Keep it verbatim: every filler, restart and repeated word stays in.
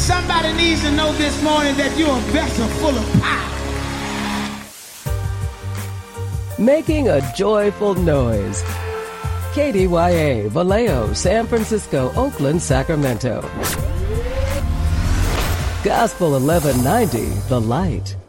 Somebody needs to know this morning that you're a vessel full of power. Making a joyful noise. K D Y A, Vallejo, San Francisco, Oakland, Sacramento. Gospel eleven ninety, The Light.